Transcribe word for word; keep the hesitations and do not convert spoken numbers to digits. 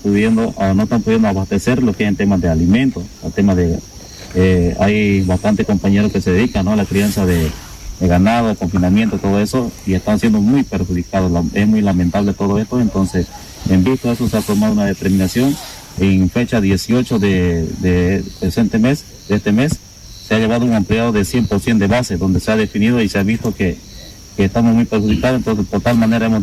pudiendo, no están pudiendo abastecer lo que es en temas de alimentos, el tema de, eh, hay bastantes compañeros que se dedican, ¿no?, a la crianza de, de ganado, confinamiento, todo eso, y están siendo muy perjudicados. Es muy lamentable todo esto. Entonces, en vista de eso, se ha tomado una determinación. En fecha dieciocho de, de presente mes, de este mes, se ha llevado un ampliado de cien por ciento de base, donde se ha definido y se ha visto que, que estamos muy perjudicados. Entonces, por tal manera hemos